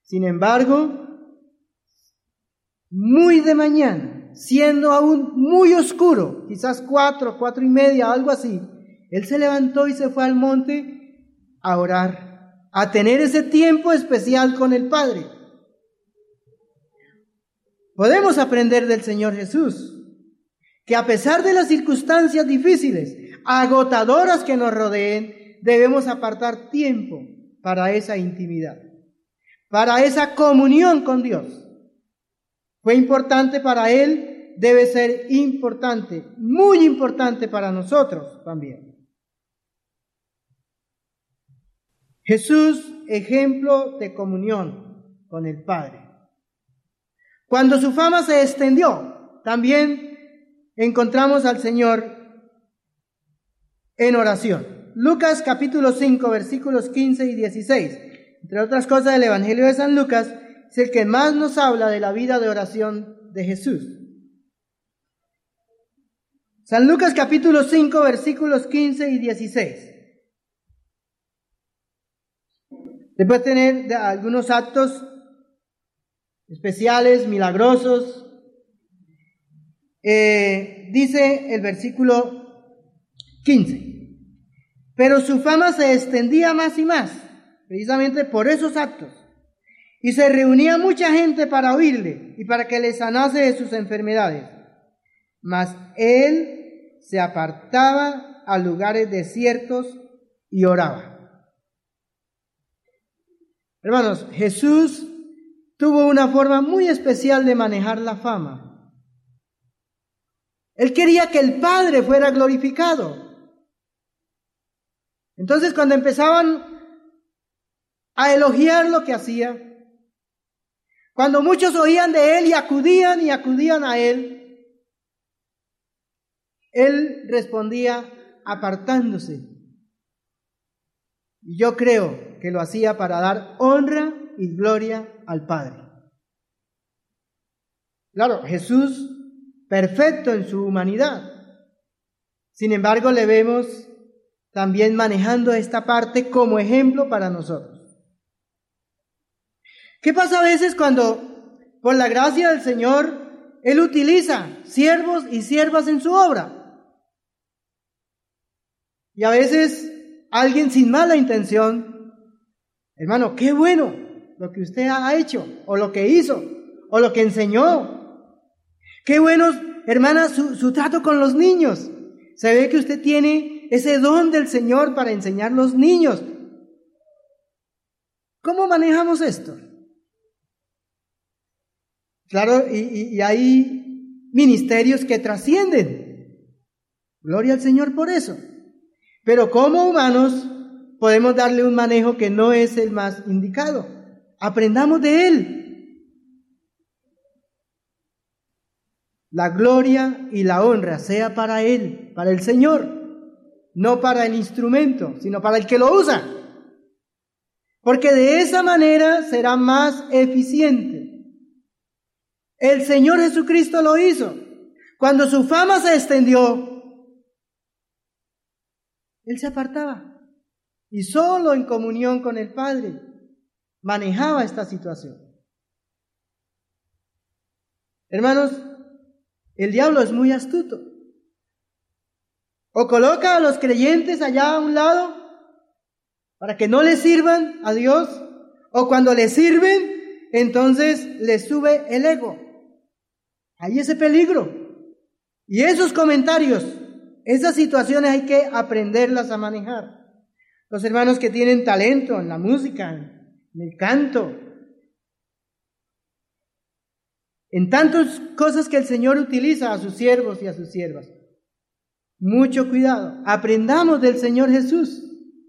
Sin embargo, muy de mañana, siendo aún muy oscuro, quizás 4:30, algo así, Él se levantó y se fue al monte a orar, a tener ese tiempo especial con el Padre. Podemos aprender del Señor Jesús que a pesar de las circunstancias difíciles, agotadoras que nos rodeen, debemos apartar tiempo para esa intimidad, para esa comunión con Dios. Fue importante para Él, debe ser importante, muy importante para nosotros también. Jesús, ejemplo de comunión con el Padre. Cuando su fama se extendió, también encontramos al Señor en oración. Lucas capítulo 5, versículos 15 y 16. Entre otras cosas, el Evangelio de San Lucas es el que más nos habla de la vida de oración de Jesús. San Lucas capítulo 5, versículos 15 y 16. Después de tener algunos actos especiales, milagrosos, dice el versículo 15, pero su fama se extendía más y más, precisamente por esos actos, y se reunía mucha gente para oírle y para que le sanase de sus enfermedades. Mas él se apartaba a lugares desiertos y oraba. Hermanos, Jesús tuvo una forma muy especial de manejar la fama. Él quería que el Padre fuera glorificado. Entonces, cuando empezaban a elogiar lo que hacía, cuando muchos oían de Él y acudían a Él, Él respondía apartándose. Y yo creo que lo hacía para dar honra y gloria al Padre. Claro, Jesús, perfecto en su humanidad. Sin embargo, le vemos también manejando esta parte como ejemplo para nosotros. ¿Qué pasa a veces cuando, por la gracia del Señor, Él utiliza siervos y siervas en su obra? Y a veces alguien sin mala intención, hermano, qué bueno lo que usted ha hecho, o lo que hizo, o lo que enseñó. Qué bueno, hermana, su trato con los niños. Se ve que usted tiene ese don del Señor para enseñar a los niños. ¿Cómo manejamos esto? Claro, y hay ministerios que trascienden. Gloria al Señor por eso. Pero como humanos podemos darle un manejo que no es el más indicado. Aprendamos de Él. La gloria y la honra sea para Él, para el Señor, no para el instrumento, sino para el que lo usa. Porque de esa manera será más eficiente. El Señor Jesucristo lo hizo. Cuando su fama se extendió, Él se apartaba y solo en comunión con el Padre manejaba esta situación. Hermanos, el diablo es muy astuto. O coloca a los creyentes allá a un lado para que no le sirvan a Dios, o cuando le sirven, entonces les sube el ego. Hay ese peligro. Y esos comentarios, esas situaciones hay que aprenderlas a manejar. Los hermanos que tienen talento en la música, en el canto, en tantas cosas que el Señor utiliza a sus siervos y a sus siervas. Mucho cuidado. Aprendamos del Señor Jesús.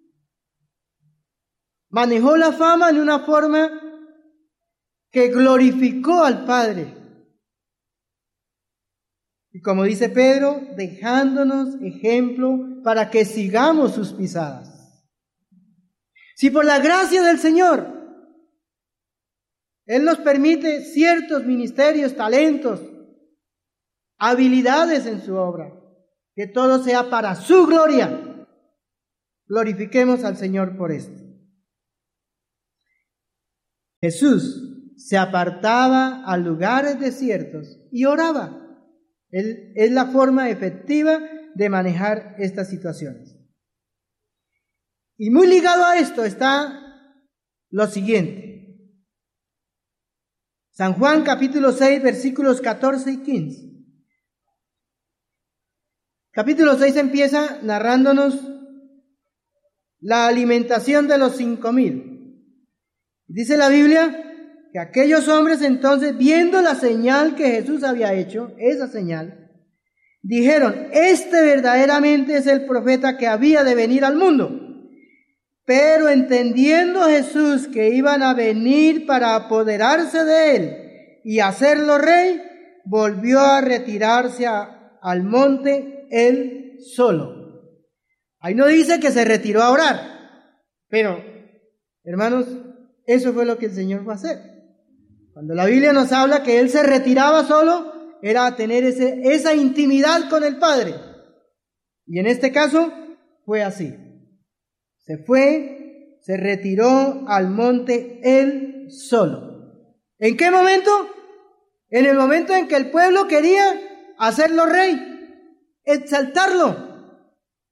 Manejó la fama en una forma que glorificó al Padre. Y como dice Pedro, dejándonos ejemplo para que sigamos sus pisadas. Si por la gracia del Señor Él nos permite ciertos ministerios, talentos, habilidades en su obra, que todo sea para su gloria, glorifiquemos al Señor por esto. Jesús se apartaba a lugares desiertos y oraba. Es la forma efectiva de manejar estas situaciones. Y muy ligado a esto está lo siguiente. San Juan capítulo 6 versículos 14 y 15. Capítulo 6 empieza narrándonos la alimentación de los 5,000. Dice la Biblia que aquellos hombres entonces, viendo la señal que Jesús había hecho, esa señal, dijeron: este verdaderamente es el profeta que había de venir al mundo. Pero entendiendo Jesús que iban a venir para apoderarse de él y hacerlo rey, volvió a retirarse al monte él solo. Ahí no dice que se retiró a orar, pero, hermanos, eso fue lo que el Señor fue a hacer. Cuando la Biblia nos habla que él se retiraba solo, era a tener esa intimidad con el Padre. Y en este caso fue así. Se retiró al monte él solo. ¿En qué momento? En el momento en que el pueblo quería hacerlo rey, exaltarlo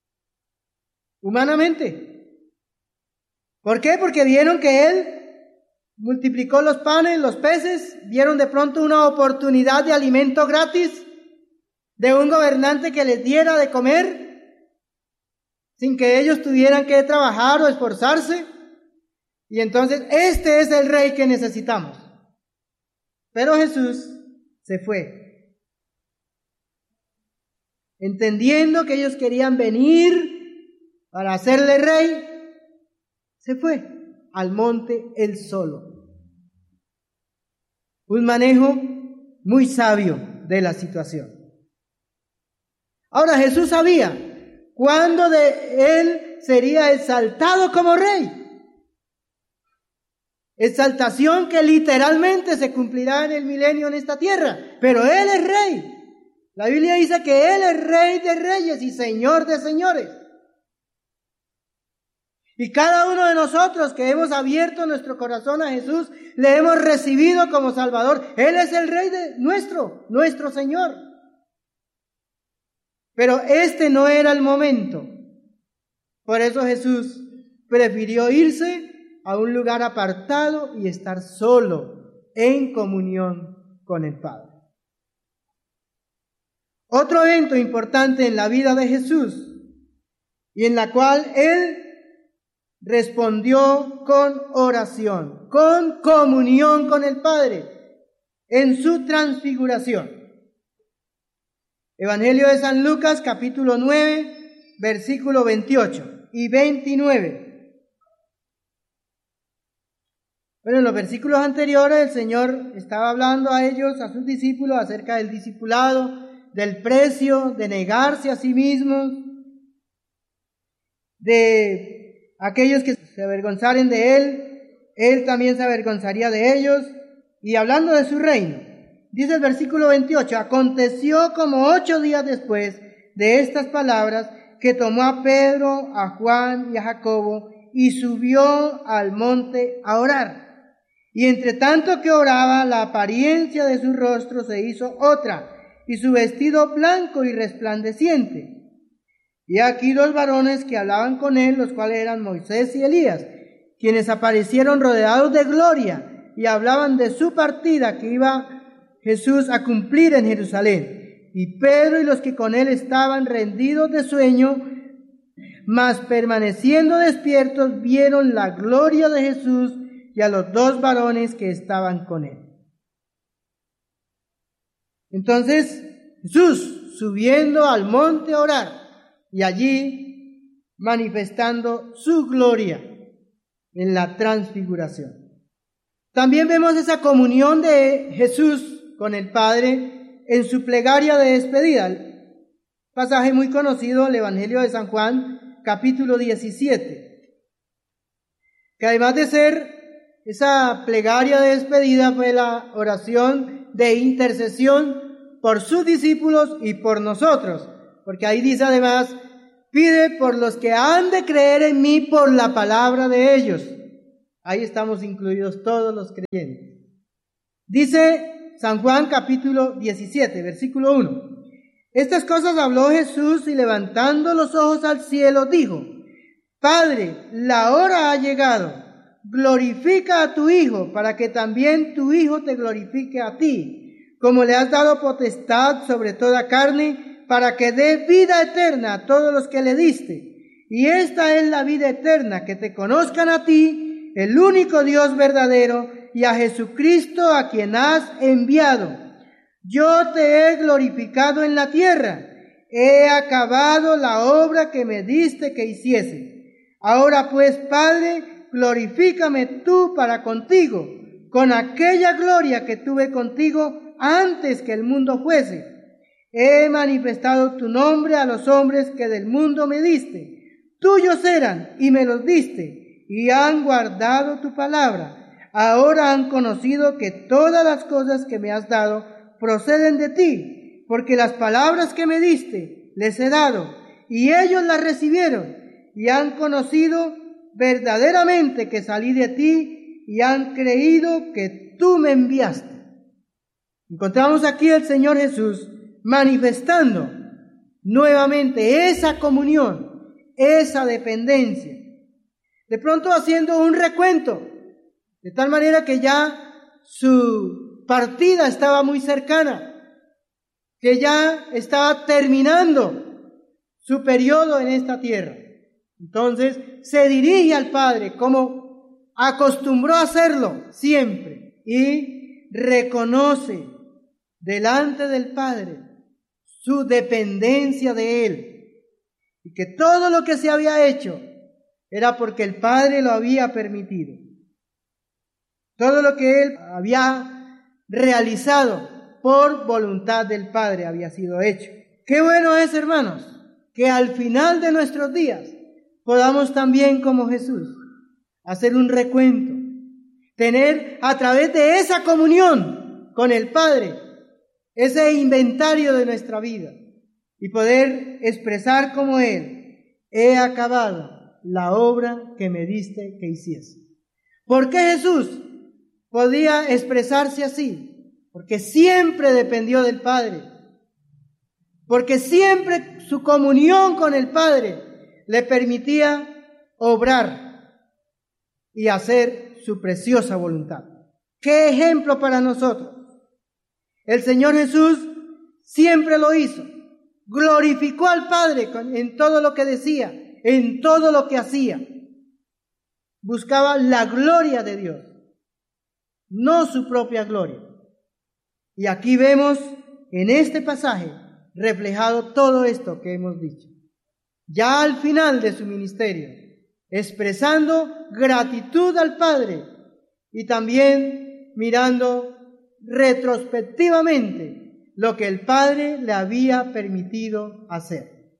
humanamente. ¿Por qué? Porque vieron que él multiplicó los panes, los peces, vieron de pronto una oportunidad de alimento gratis, de un gobernante que les diera de comer, sin que ellos tuvieran que trabajar o esforzarse. Y entonces, este es el rey que necesitamos. Pero Jesús se fue, entendiendo que ellos querían venir para hacerle rey, se fue al monte él solo. Un manejo muy sabio de la situación. Ahora, Jesús sabía cuándo de él sería exaltado como rey. Exaltación que literalmente se cumplirá en el milenio en esta tierra. Pero él es rey. La Biblia dice que él es rey de reyes y señor de señores. Y cada uno de nosotros que hemos abierto nuestro corazón a Jesús, le hemos recibido como Salvador. Él es el rey de nuestro Señor. Pero este no era el momento. Por eso Jesús prefirió irse a un lugar apartado y estar solo en comunión con el Padre. Otro evento importante en la vida de Jesús y en la cual él respondió con oración, con comunión con el Padre, en su transfiguración. Evangelio de San Lucas, capítulo 9, versículo 28 y 29. Bueno, en los versículos anteriores el Señor estaba hablando a ellos, a sus discípulos, acerca del discipulado, del precio, de negarse a sí mismos, de aquellos que se avergonzaren de él también se avergonzaría de ellos, y hablando de su reino. Dice el versículo 28, aconteció como 8 días después de estas palabras que tomó a Pedro, a Juan y a Jacobo y subió al monte a orar. Y entre tanto que oraba, la apariencia de su rostro se hizo otra y su vestido blanco y resplandeciente. Y aquí 2 varones que hablaban con él, los cuales eran Moisés y Elías, quienes aparecieron rodeados de gloria y hablaban de su partida que iba Jesús a cumplir en Jerusalén. Y Pedro y los que con él estaban rendidos de sueño, mas permaneciendo despiertos, vieron la gloria de Jesús y a los 2 varones que estaban con él. Entonces Jesús subiendo al monte a orar y allí manifestando su gloria en la transfiguración. También vemos esa comunión de Jesús con el Padre en su plegaria de despedida. Pasaje muy conocido, el Evangelio de San Juan, capítulo 17. Que además de ser esa plegaria de despedida, fue la oración de intercesión por sus discípulos y por nosotros. Porque ahí dice además, pide por los que han de creer en mí por la palabra de ellos. Ahí estamos incluidos todos los creyentes. Dice San Juan capítulo 17, versículo 1. Estas cosas habló Jesús y levantando los ojos al cielo dijo: Padre, la hora ha llegado. Glorifica a tu Hijo, para que también tu Hijo te glorifique a ti, como le has dado potestad sobre toda carne, para que dé vida eterna a todos los que le diste. Y esta es la vida eterna, que te conozcan a ti, el único Dios verdadero, y a Jesucristo a quien has enviado. Yo te he glorificado en la tierra, he acabado la obra que me diste que hiciese. Ahora pues, Padre, glorifícame tú para contigo, con aquella gloria que tuve contigo antes que el mundo fuese. He manifestado tu nombre a los hombres que del mundo me diste. Tuyos eran y me los diste, y han guardado tu palabra. Ahora han conocido que todas las cosas que me has dado proceden de ti, porque las palabras que me diste les he dado, y ellos las recibieron, y han conocido verdaderamente que salí de ti, y han creído que tú me enviaste. Encontramos aquí al Señor Jesús manifestando nuevamente esa comunión, esa dependencia. De pronto haciendo un recuento, de tal manera que ya su partida estaba muy cercana, que ya estaba terminando su periodo en esta tierra. Entonces se dirige al Padre como acostumbró a hacerlo siempre y reconoce delante del Padre su dependencia de Él y que todo lo que se había hecho era porque el Padre lo había permitido. Todo lo que Él había realizado por voluntad del Padre había sido hecho. Qué bueno es, hermanos, que al final de nuestros días podamos también, como Jesús, hacer un recuento, tener a través de esa comunión con el Padre, ese inventario de nuestra vida y poder expresar como Él: he acabado la obra que me diste que hiciese. ¿Por qué Jesús podía expresarse así? Porque siempre dependió del Padre, porque siempre su comunión con el Padre le permitía obrar y hacer su preciosa voluntad. ¡Qué ejemplo para nosotros! El Señor Jesús siempre lo hizo. Glorificó al Padre en todo lo que decía, en todo lo que hacía. Buscaba la gloria de Dios, no su propia gloria. Y aquí vemos en este pasaje reflejado todo esto que hemos dicho. Ya al final de su ministerio, expresando gratitud al Padre y también mirando retrospectivamente lo que el Padre le había permitido hacer.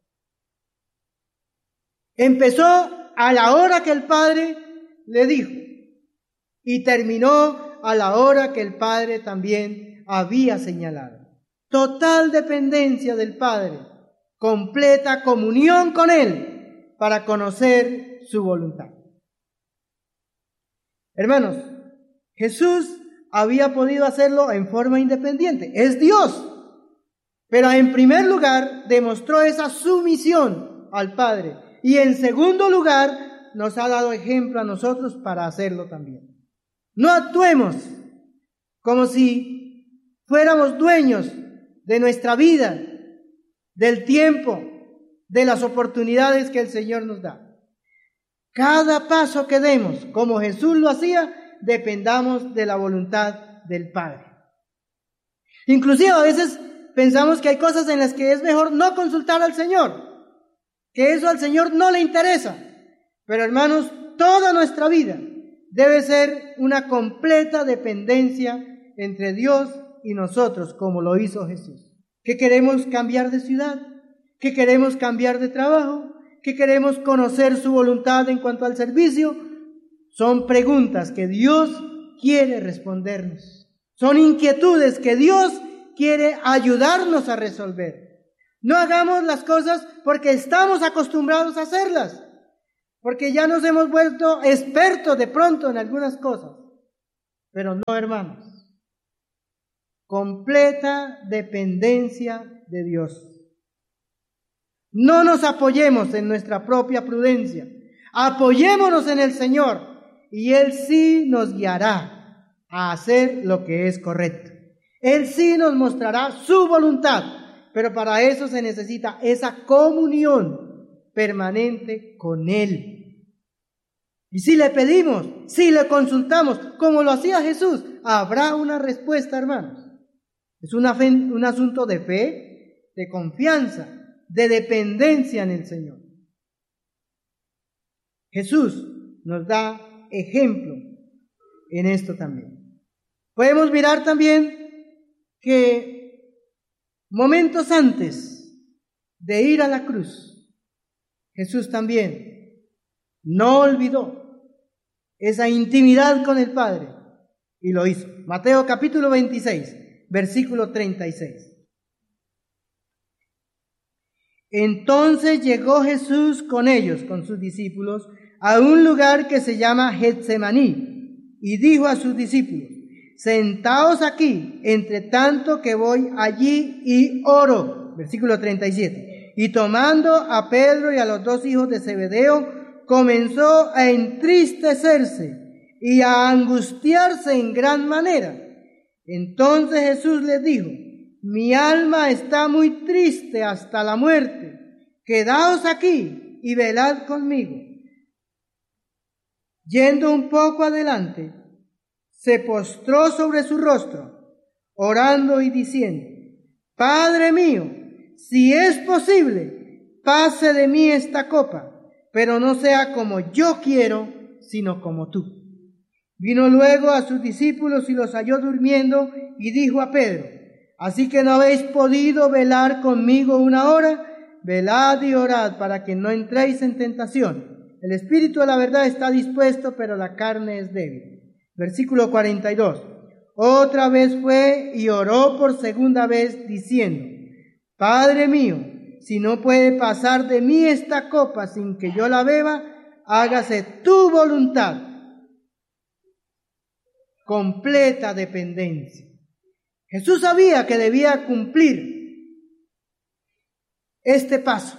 Empezó a la hora que el Padre le dijo y terminó a la hora que el Padre también había señalado. Total dependencia del Padre, completa comunión con Él para conocer su voluntad. Hermanos, Jesús había podido hacerlo en forma independiente. Es Dios. Pero en primer lugar demostró esa sumisión al Padre. Y en segundo lugar nos ha dado ejemplo a nosotros para hacerlo también. No actuemos como si fuéramos dueños de nuestra vida, del tiempo, de las oportunidades que el Señor nos da. Cada paso que demos, como Jesús lo hacía, dependamos de la voluntad del Padre. Inclusive a veces pensamos que hay cosas en las que es mejor no consultar al Señor, que eso al Señor no le interesa. Pero hermanos, toda nuestra vida debe ser una completa dependencia entre Dios y nosotros, como lo hizo Jesús. ¿Qué queremos cambiar de ciudad? ¿Qué queremos cambiar de trabajo? ¿Qué queremos conocer su voluntad en cuanto al servicio? Son preguntas que Dios quiere respondernos. Son inquietudes que Dios quiere ayudarnos a resolver. No hagamos las cosas porque estamos acostumbrados a hacerlas. porque ya nos hemos vuelto expertos de pronto en algunas cosas. Pero no, hermanos. Completa dependencia de Dios. No nos apoyemos en nuestra propia prudencia. Apoyémonos en el Señor y Él sí nos guiará a hacer lo que es correcto. Él sí nos mostrará su voluntad, pero para eso se necesita esa comunión permanente con Él. Y si le pedimos, si le consultamos, como lo hacía Jesús, habrá una respuesta, hermanos. Es un asunto de fe, de confianza, de dependencia en el Señor. Jesús nos da ejemplo en esto también. Podemos mirar también que momentos antes de ir a la cruz, Jesús también no olvidó esa intimidad con el Padre y lo hizo. Mateo capítulo 26, versículo 36. Entonces llegó Jesús con ellos, con sus discípulos, a un lugar que se llama Getsemaní, y dijo a sus discípulos: sentaos aquí, entre tanto que voy allí y oro. Versículo 37. Y tomando a Pedro y a los dos hijos de Zebedeo, comenzó a entristecerse y a angustiarse en gran manera. Entonces Jesús les dijo: mi alma está muy triste hasta la muerte. Quedaos aquí y velad conmigo. Yendo un poco adelante, se postró sobre su rostro, orando y diciendo: Padre mío, si es posible, pase de mí esta copa, pero no sea como yo quiero, sino como tú. Vino luego a sus discípulos y los halló durmiendo, y dijo a Pedro: ¿así que no habéis podido velar conmigo una hora? Velad y orad para que no entréis en tentación. El espíritu de la verdad está dispuesto, pero la carne es débil. Versículo 42. Otra vez fue y oró por segunda vez, diciendo: Padre mío, si no puede pasar de mí esta copa sin que yo la beba, hágase tu voluntad. Completa dependencia. Jesús sabía que debía cumplir este paso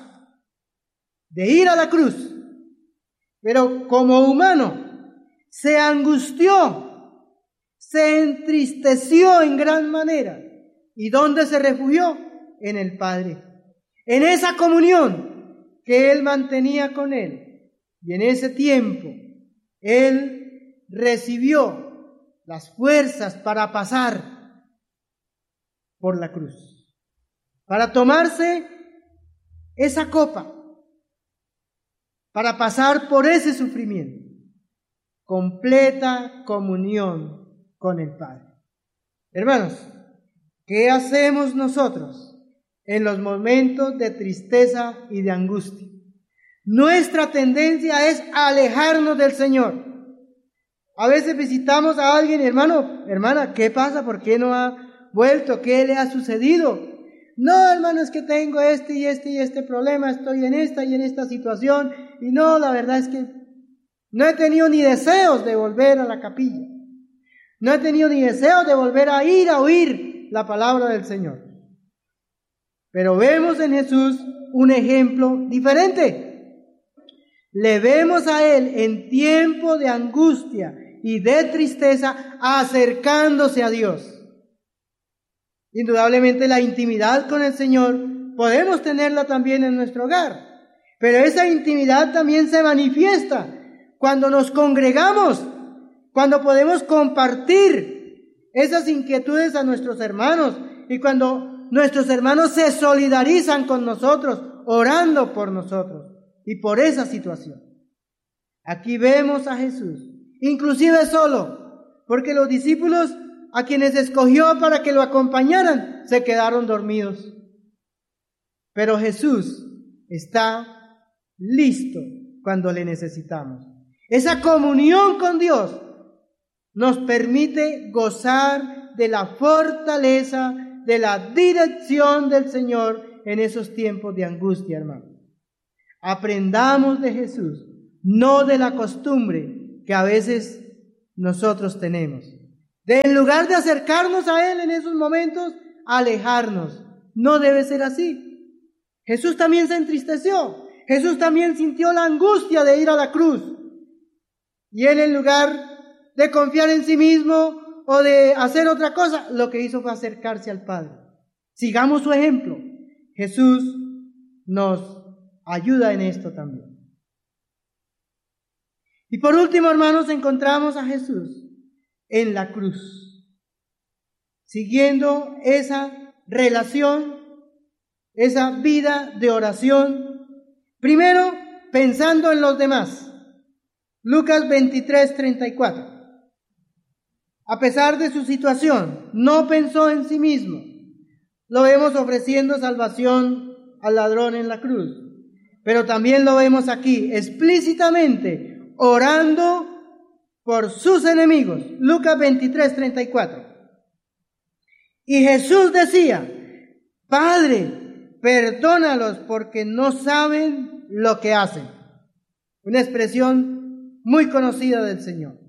de ir a la cruz, pero como humano se angustió, se entristeció en gran manera. ¿Y dónde se refugió? En el Padre, en esa comunión que Él mantenía con Él. Y en ese tiempo Él recibió las fuerzas para pasar por la cruz, para tomarse esa copa, para pasar por ese sufrimiento. Completa comunión con el Padre. Hermanos, ¿qué hacemos nosotros en los momentos de tristeza y de angustia? Nuestra tendencia es alejarnos del Señor. A veces visitamos a alguien: hermano, hermana, ¿qué pasa? ¿Por qué no ha vuelto? ¿Qué le ha sucedido? No, hermano, es que tengo este problema, estoy en esta y en esta situación, y no, la verdad es que no he tenido ni deseos de volver a la capilla. No he tenido ni deseos de volver a ir a oír la palabra del Señor. Pero vemos en Jesús un ejemplo diferente. Le vemos a Él en tiempo de angustia y de tristeza acercándose a Dios. Indudablemente la intimidad con el Señor podemos tenerla también en nuestro hogar, pero esa intimidad también se manifiesta cuando nos congregamos, cuando podemos compartir esas inquietudes a nuestros hermanos y cuando nuestros hermanos se solidarizan con nosotros, orando por nosotros y por esa situación. Aquí vemos a Jesús, inclusive solo, porque los discípulos a quienes escogió para que lo acompañaran se quedaron dormidos. Pero Jesús está listo cuando le necesitamos. Esa comunión con Dios nos permite gozar de la fortaleza, de la dirección del Señor en esos tiempos de angustia, hermano. Aprendamos de Jesús no de la costumbre que a veces nosotros tenemos. En lugar de acercarnos a Él en esos momentos, alejarnos. No debe ser así. Jesús también se entristeció. Jesús también sintió la angustia de ir a la cruz. Y Él, en lugar de confiar en sí mismo o de hacer otra cosa, lo que hizo fue acercarse al Padre. Sigamos su ejemplo. Jesús nos ayuda en esto también. Y por último, hermanos, encontramos a Jesús en la cruz, siguiendo esa relación, esa vida de oración, primero pensando en los demás. Lucas 23:34. A pesar de su situación, no pensó en sí mismo. Lo vemos ofreciendo salvación al ladrón en la cruz, pero también lo vemos aquí explícitamente orando por sus enemigos. Lucas 23:34. Y Jesús decía: Padre, perdónalos porque no saben lo que hacen. Una expresión muy conocida del Señor.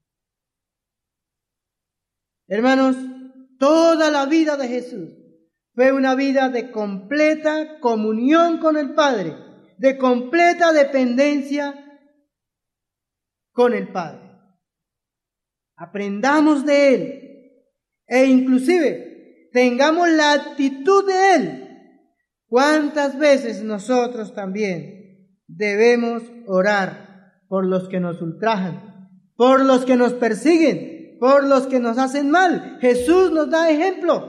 Hermanos, toda la vida de Jesús fue una vida de completa comunión con el Padre, de completa dependencia con el Padre. Aprendamos de Él e inclusive tengamos la actitud de Él. ¿Cuántas veces nosotros también debemos orar por los que nos ultrajan, por los que nos persiguen, por los que nos hacen mal? Jesús nos da ejemplo.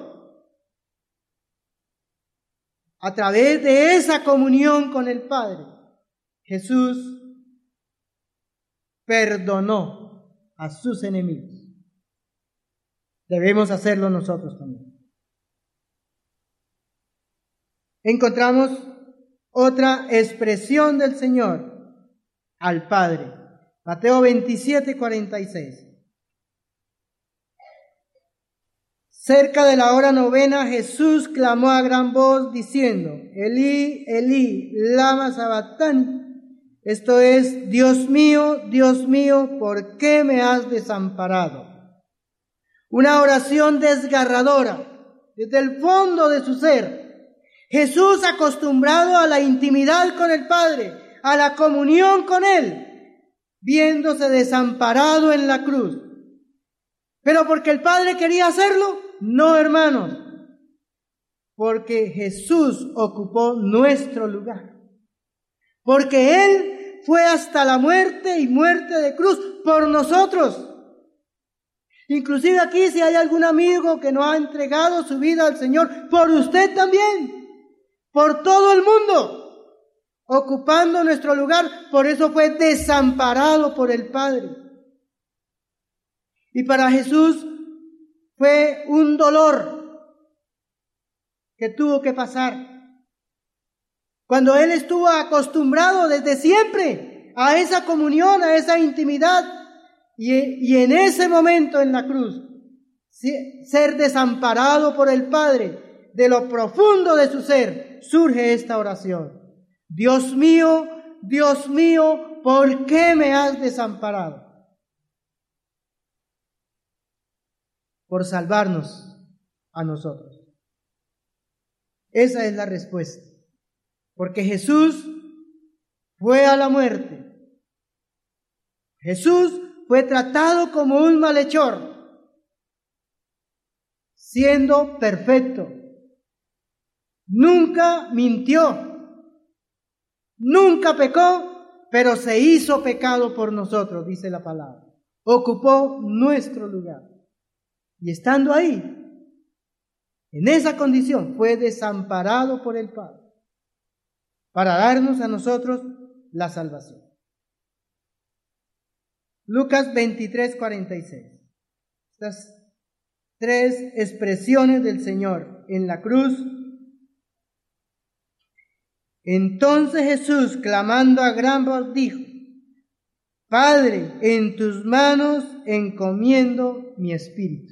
A través de esa comunión con el Padre, Jesús perdonó a sus enemigos. Debemos hacerlo nosotros también. Encontramos otra expresión del Señor al Padre. Mateo 27:46. Cerca de la hora novena, Jesús clamó a gran voz diciendo: Elí, Elí, lama sabactani. Esto es: Dios mío, ¿por qué me has desamparado? Una oración desgarradora desde el fondo de su ser. Jesús, acostumbrado a la intimidad con el Padre, a la comunión con Él, viéndose desamparado en la cruz. ¿Pero porque el Padre quería hacerlo? No, hermanos, porque Jesús ocupó nuestro lugar. Porque Él fue hasta la muerte y muerte de cruz por nosotros. Inclusive aquí, si hay algún amigo que no ha entregado su vida al Señor, por usted también, por todo el mundo, ocupando nuestro lugar, por eso fue desamparado por el Padre. Y para Jesús fue un dolor que tuvo que pasar. Cuando Él estuvo acostumbrado desde siempre a esa comunión, a esa intimidad, y en ese momento en la cruz, ser desamparado por el Padre, de lo profundo de su ser, surge esta oración: Dios mío, ¿por qué me has desamparado? Por salvarnos a nosotros. Esa es la respuesta. Porque Jesús fue a la muerte. Jesús fue tratado como un malhechor, siendo perfecto. Nunca mintió, nunca pecó, pero se hizo pecado por nosotros, dice la palabra. Ocupó nuestro lugar. Y estando ahí, en esa condición, fue desamparado por el Padre para darnos a nosotros la salvación. Lucas 23:46. Estas tres expresiones del Señor en la cruz. Entonces Jesús, clamando a gran voz, dijo: Padre, en tus manos encomiendo mi espíritu.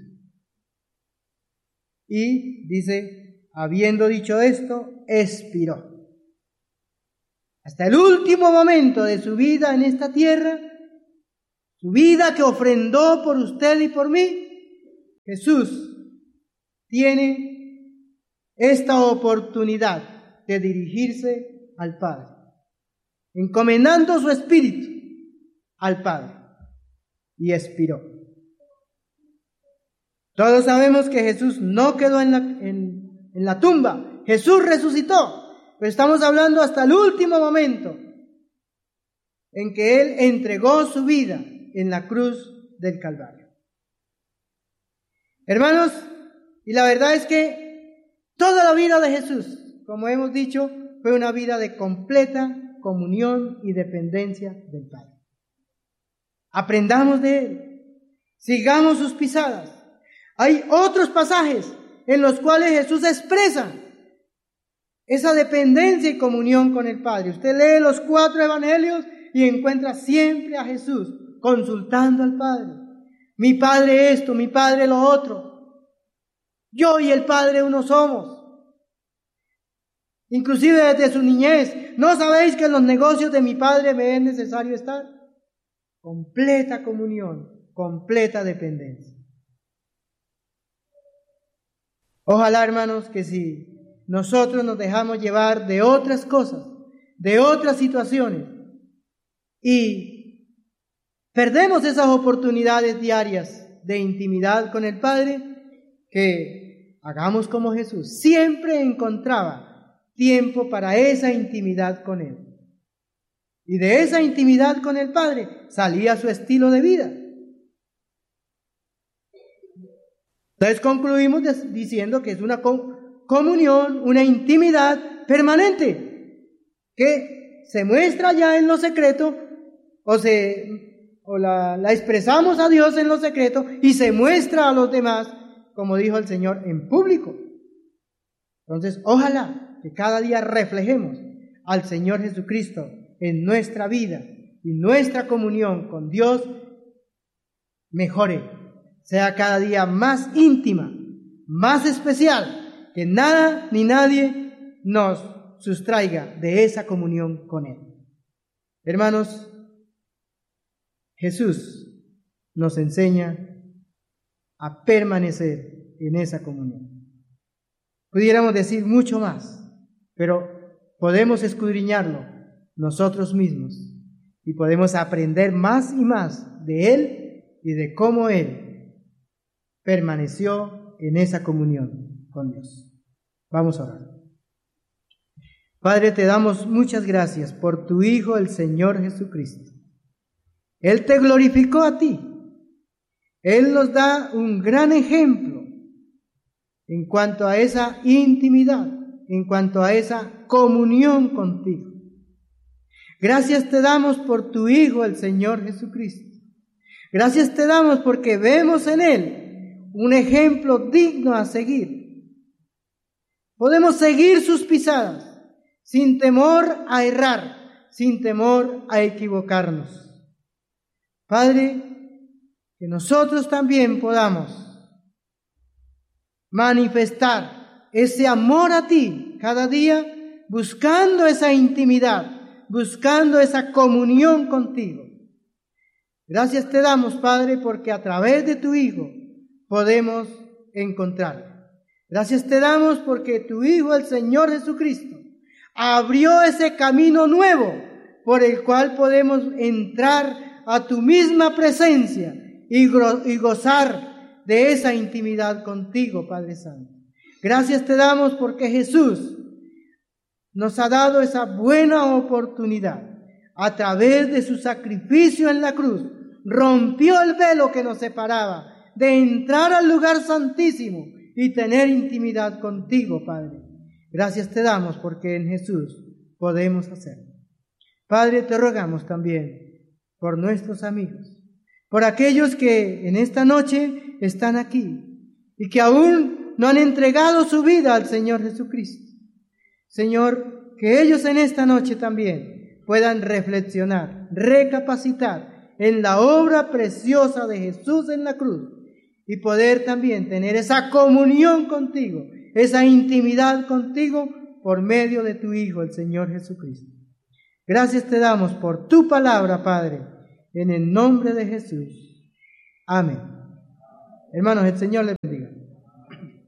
Y dice, habiendo dicho esto, expiró. hasta el último momento de su vida en esta tierra, su vida que ofrendó por usted y por mí, Jesús tiene esta oportunidad de dirigirse al Padre, encomendando su espíritu al Padre, y expiró. Todos sabemos que Jesús no quedó en la tumba, Jesús resucitó, pero estamos hablando hasta el último momento en que Él entregó su vida en la cruz del Calvario. Hermanos, y la verdad es que toda la vida de Jesús, como hemos dicho, fue una vida de completa comunión y dependencia del Padre. Aprendamos de Él, sigamos sus pisadas. Hay otros pasajes en los cuales Jesús expresa esa dependencia y comunión con el Padre. Usted lee los 4 evangelios y encuentra siempre a Jesús consultando al Padre. Mi Padre esto, mi Padre lo otro. Yo y el Padre uno somos. Inclusive desde su niñez, ¿no sabéis que en los negocios de mi Padre me es necesario estar? Completa comunión, completa dependencia. Ojalá, hermanos, que si nosotros nos dejamos llevar de otras cosas, de otras situaciones, y perdemos esas oportunidades diarias de intimidad con el Padre, que hagamos como Jesús. Siempre encontraba tiempo para esa intimidad con Él. Y de esa intimidad con el Padre salía su estilo de vida. Entonces concluimos diciendo que es una comunión, una intimidad permanente, que se muestra ya en lo secreto, o la expresamos a Dios en lo secreto y se muestra a los demás, como dijo el Señor, en público. Entonces, ojalá que cada día reflejemos al Señor Jesucristo en nuestra vida y nuestra comunión con Dios mejore, sea cada día más íntima, más especial, que nada ni nadie nos sustraiga de esa comunión con Él. Hermanos, Jesús nos enseña a permanecer en esa comunión. Pudiéramos decir mucho más, pero podemos escudriñarlo nosotros mismos y podemos aprender más y más de Él y de cómo Él permaneció en esa comunión con Dios. Vamos a orar. Padre, te damos muchas gracias por tu Hijo, el Señor Jesucristo. Él te glorificó a ti. Él nos da un gran ejemplo en cuanto a esa intimidad, en cuanto a esa comunión contigo. Gracias te damos por tu Hijo, el Señor Jesucristo. Gracias te damos porque vemos en Él un ejemplo digno a seguir. Podemos seguir sus pisadas sin temor a errar, sin temor a equivocarnos. Padre, que nosotros también podamos manifestar ese amor a ti cada día, buscando esa intimidad, buscando esa comunión contigo. Gracias te damos, Padre, porque a través de tu Hijo podemos encontrar. Gracias te damos porque tu Hijo, el Señor Jesucristo, abrió ese camino nuevo por el cual podemos entrar a tu misma presencia y gozar de esa intimidad contigo, Padre Santo. Gracias te damos porque Jesús nos ha dado esa buena oportunidad. A través de su sacrificio en la cruz, rompió el velo que nos separaba de entrar al lugar santísimo y tener intimidad contigo, Padre. Gracias te damos porque en Jesús podemos hacerlo. Padre, te rogamos también por nuestros amigos, por aquellos que en esta noche están aquí y que aún no han entregado su vida al Señor Jesucristo. Señor, que ellos en esta noche también puedan reflexionar, recapacitar en la obra preciosa de Jesús en la cruz y poder también tener esa comunión contigo, esa intimidad contigo por medio de tu Hijo, el Señor Jesucristo. Gracias te damos por tu palabra, Padre, en el nombre de Jesús. Amén. Hermanos, el Señor les bendiga.